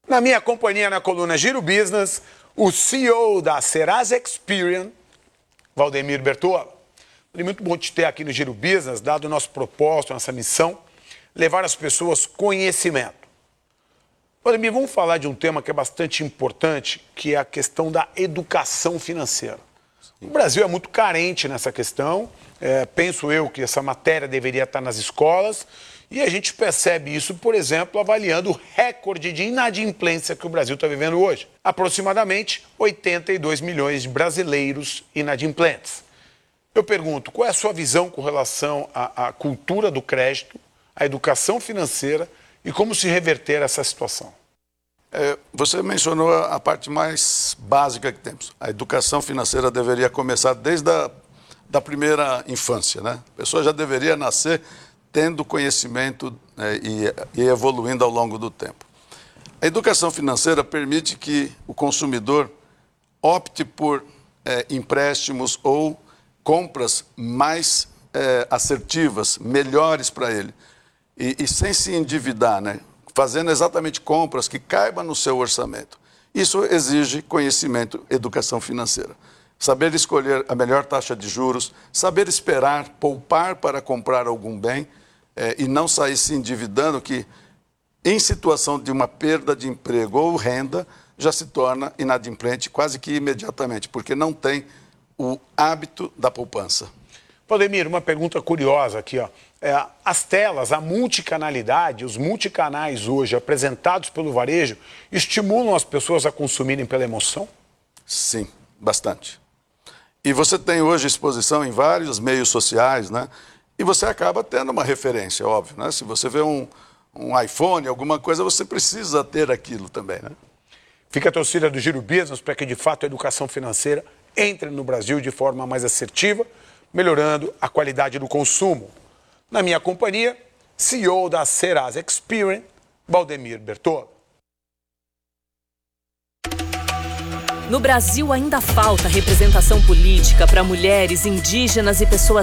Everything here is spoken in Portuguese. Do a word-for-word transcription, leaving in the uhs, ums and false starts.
Na minha companhia, na coluna Giro Business, o C E O da Serasa Experian, Valdemir Bertollo. É muito bom te ter aqui no Giro Business, dado o nosso propósito, nossa missão, levar às pessoas conhecimento. Valdemir, vamos falar de um tema que é bastante importante, que é a questão da educação financeira. O Brasil é muito carente nessa questão, é, penso eu que essa matéria deveria estar nas escolas, e a gente percebe isso, por exemplo, avaliando o recorde de inadimplência que o Brasil está vivendo hoje. Aproximadamente oitenta e dois milhões de brasileiros inadimplentes. Eu pergunto, qual é a sua visão com relação à, à cultura do crédito, à educação financeira e como se reverter essa situação? É, você mencionou a parte mais básica que temos. A educação financeira deveria começar desde a da primeira infância, né? A pessoa já deveria nascer tendo conhecimento, né, e, e evoluindo ao longo do tempo. A educação financeira permite que o consumidor opte por é, empréstimos ou compras mais é, assertivas, melhores para ele, e, e sem se endividar, né? Fazendo exatamente compras que caibam no seu orçamento. Isso exige conhecimento, educação financeira. Saber escolher a melhor taxa de juros, saber esperar, poupar para comprar algum bem eh, e não sair se endividando, que em situação de uma perda de emprego ou renda, já se torna inadimplente quase que imediatamente, porque não tem o hábito da poupança. Valdemir, uma pergunta curiosa aqui, ó. É, as telas, a multicanalidade, os multicanais hoje apresentados pelo varejo, estimulam as pessoas a consumirem pela emoção? Sim, bastante. E você tem hoje exposição em vários meios sociais, né? E você acaba tendo uma referência, óbvio, né? Se você vê um, um iPhone, alguma coisa, você precisa ter aquilo também, né? Fica a torcida do Giro Business para que, de fato, a educação financeira entre no Brasil de forma mais assertiva, melhorando a qualidade do consumo. Na minha companhia, C E O da Serasa Experian, Valdemir Bertollo. No Brasil ainda falta representação política para mulheres, indígenas e pessoas